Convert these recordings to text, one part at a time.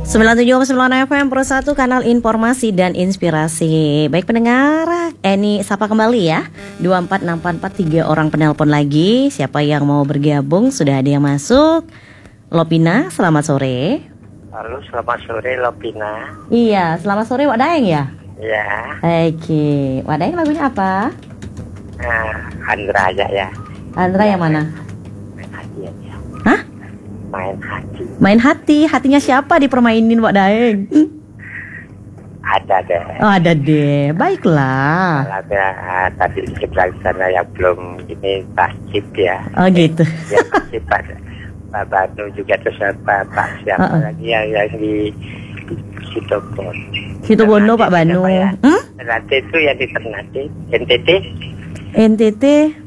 97,9 FM Pro 1 kanal informasi dan inspirasi. Baik pendengar, Eni sapa kembali ya. 24644 3 orang penelpon lagi. Siapa yang mau bergabung? Sudah ada yang masuk. Lopina, selamat sore. Halo, selamat sore Lopina. Iya, selamat sore Wak Daeng ya? Iya. Oke, Wak Daeng lagunya apa? Andra aja ya. Andra yang mana? Main hati aja. Hah? Main hati. Main hati, hatinya siapa dipermainin Wak Daeng? Ada deh. Oh ada deh, baiklah. Ada tadi di sebelah sana yang belum ini Pak Cip ya. Oh gitu. Ya Pak Cip, Pak Banu juga, terus Pak siapa lagi yang di Sitobono. Situbondo Pak Banu. Ya? Ternate itu yang di Ternate. NTT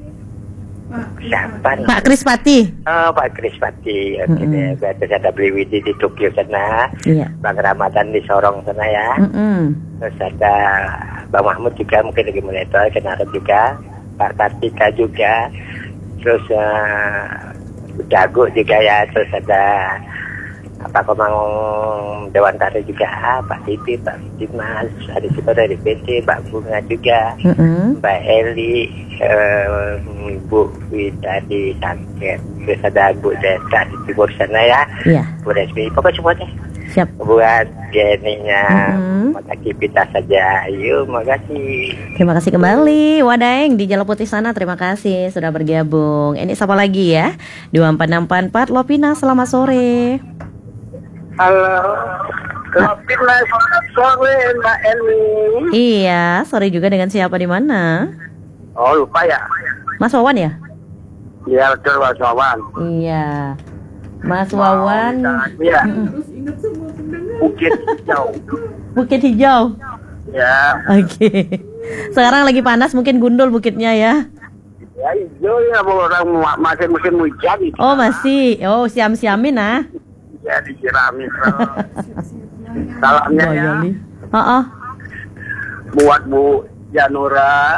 siapa? Pak Krispati. Oh, Pak Krispati. Oke deh. Terus ada Beli Widi di Tokyo sana. Iya. Bang Ramadan di Sorong sana ya. Terus ada Bang Mahmud juga mungkin lagi monitor, Kenarep juga. Pak Kartika juga. Terus Dago juga ya. Terus ada Pak Komang Dewan Tari juga, Pak Titi, Pak Dimas, ada siapa dari PT, Pak Bunga juga, Mbak Eli, Bu Wida di Sangket, terus ada Bu Desa di timur sana ya, Bu Resmi, pokoknya semuanya. Siap. Buat geninya aktivitas saja. Yuk, makasih. Terima kasih kembali Wak Daeng di Jalan Putih sana. Terima kasih sudah bergabung. Ini siapa lagi ya? 24644 Lopina, selamat sore. Halo, Lopina, selamat sore Mbak Eni. Iya, sore juga dengan siapa di mana? Oh lupa ya? Mas Wawan ya? Iya betul Mas Wawan. Iya, Mas Wawan. Iya. Bukit Hijau. Bukit Hijau. Ya. Oke. Sekarang lagi panas, mungkin gundul bukitnya ya? Ya hijau ya, orang masih musim hujan. Oh masih, oh siam-siamin ah. Ya disiramin. Salamnya ya. Buat Bu Janura,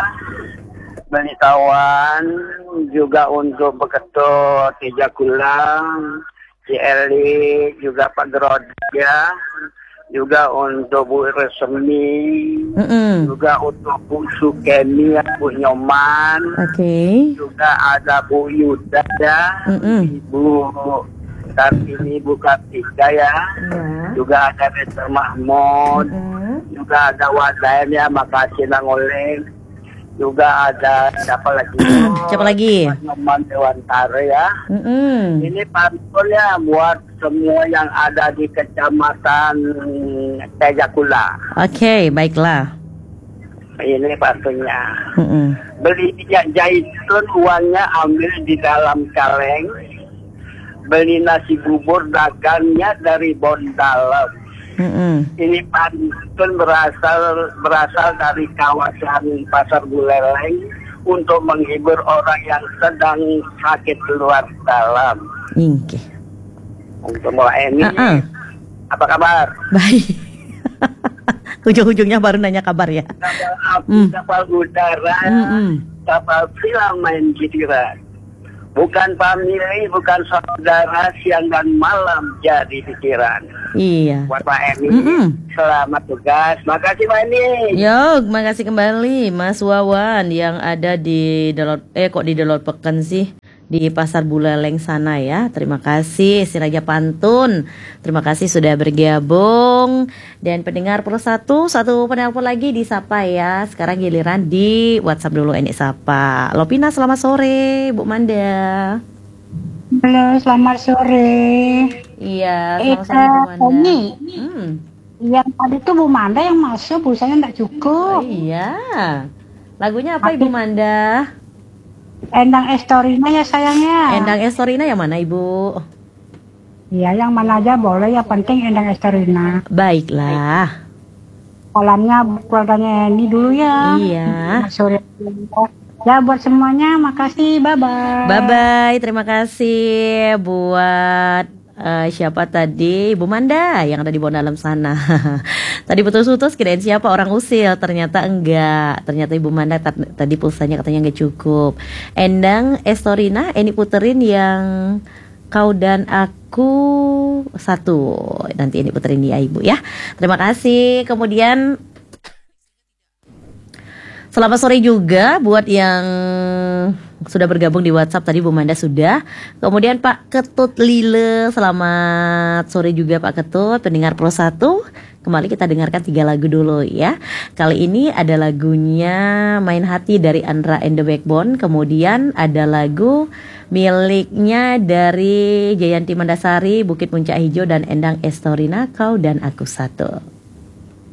Benitawan, juga untuk Beketut, Tijakulang, Si Eli, juga Pak Gerodia, juga untuk Bu Resmi, juga untuk Bu Sukeni, Bu Nyoman, juga ada Bu Yuda ya, Ibu Kartini, Bu Kartika ya, juga ada Mr. Mahmud, juga ada Wadaen ya, makasih Nang Oleng, juga ada siapa lagi? Siapa lagi? Nyoman Dewan Tare ya. Ini pantun ya buat semua yang ada di Kecamatan Tejakula. Oke, baiklah. Ini pantunnya. Beli minyak zaitun, uangnya ambil di dalam kaleng. Beli nasi bubur, dagangnya dari Bondalam. Ini pantun berasal dari kawasan Pasar Buleleng untuk menghibur orang yang sedang sakit luar dalam. Untuk Mbak Eni, apa kabar? Baik. Ujung-ujungnya baru nanya kabar ya. Kapal udara, kapal film main giliran. Bukan famili, bukan saudara, siang dan malam jadi pikiran. Iya. Buat Pak Eni, selamat tugas. Makasih Pak Eni. Yo, makasih kembali Mas Wawan yang ada di Delot Peken sih, di Pasar Buleleng sana ya. Terima kasih si Raja Pantun. Terima kasih sudah bergabung. Dan pendengar Pro 1, satu penelpon lagi disapa ya. Sekarang giliran di WhatsApp dulu Eni sapa. Lopina, selamat sore Bu Manda. Halo, selamat sore. Iya, selamat sore Bu Manda. Yang tadi tuh Bu Manda yang masuk, pulsanya enggak cukup. Oh, iya. Lagunya apa Ibu Manda? Endang Estorina ya sayangnya. Endang Estorina yang mana Ibu? Iya, yang mana aja boleh, ya penting Endang Estorina. Baiklah. Kolamnya keluarganya ini dulu ya. Iya. Sore. Ya buat semuanya, makasih, bye-bye. Bye-bye, terima kasih buat siapa tadi? Ibu Manda yang ada di Bondalam sana. Tadi putus-putus kirain siapa, orang usil, ternyata enggak. Ternyata Ibu Manda tadi pulsanya katanya enggak cukup. Endang Estorina, Eni puterin yang Kau dan Aku Satu. Nanti ini puterin dia Ibu ya. Terima kasih. Kemudian selamat sore juga buat yang sudah bergabung di WhatsApp tadi, Bu Manda sudah. Kemudian Pak Ketut Lile, selamat sore juga Pak Ketut, pendengar Pro 1. Kembali kita dengarkan 3 lagu dulu ya. Kali ini ada lagunya Main Hati dari Andra and the Backbone. Kemudian ada lagu miliknya dari Jayanti Mandasari, Bukit Puncak Hijau, dan Endang Estorina, Kau dan Aku Satu.